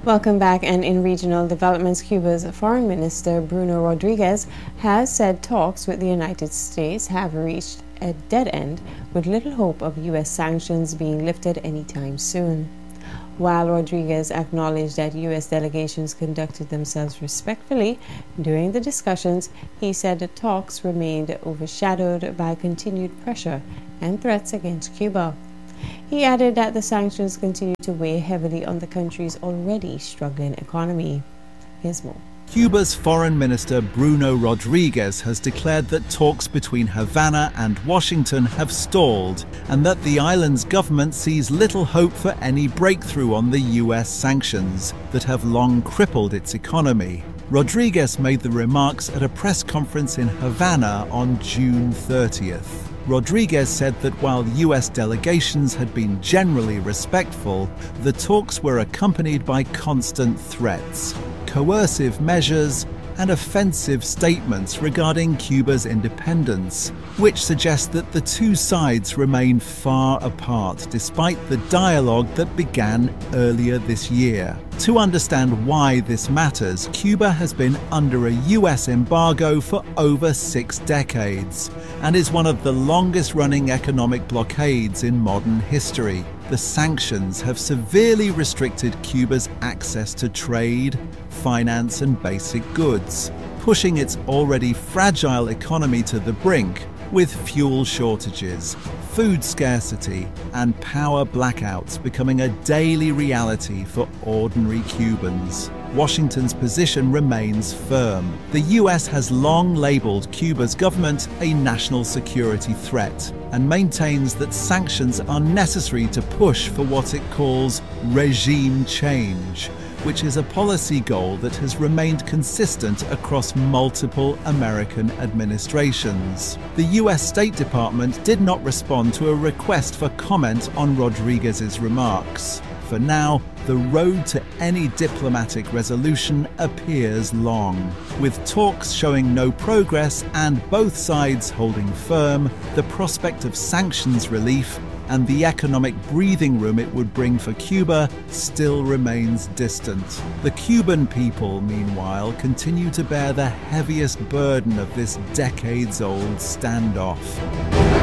Welcome back. And in regional developments, Cuba's Foreign Minister Bruno Rodriguez has said talks with the United States have reached a dead end, with little hope of U.S. sanctions being lifted anytime soon. While Rodriguez acknowledged that U.S. delegations conducted themselves respectfully during the discussions, he said the talks remained overshadowed by continued pressure and threats against Cuba. He added that the sanctions continue to weigh heavily on the country's already struggling economy. Here's more. Cuba's Foreign Minister Bruno Rodriguez has declared that talks between Havana and Washington have stalled and that the island's government sees little hope for any breakthrough on the US sanctions that have long crippled its economy. Rodriguez made the remarks at a press conference in Havana on June 30th. Rodriguez said that while US delegations had been generally respectful, the talks were accompanied by constant threats, coercive measures, and offensive statements regarding Cuba's independence, which suggests that the two sides remain far apart despite the dialogue that began earlier this year. To understand why this matters, Cuba has been under a US embargo for over 6 decades and is one of the longest-running economic blockades in modern history. The sanctions have severely restricted Cuba's access to trade, finance, and basic goods, pushing its already fragile economy to the brink, with fuel shortages, food scarcity, and power blackouts becoming a daily reality for ordinary Cubans. Washington's position remains firm. The US has long labeled Cuba's government a national security threat and maintains that sanctions are necessary to push for what it calls regime change, which is a policy goal that has remained consistent across multiple American administrations. The US State Department did not respond to a request for comment on Rodriguez's remarks. For now, the road to any diplomatic resolution appears long. With talks showing no progress and both sides holding firm, the prospect of sanctions relief and the economic breathing room it would bring for Cuba still remains distant. The Cuban people, meanwhile, continue to bear the heaviest burden of this decades-old standoff.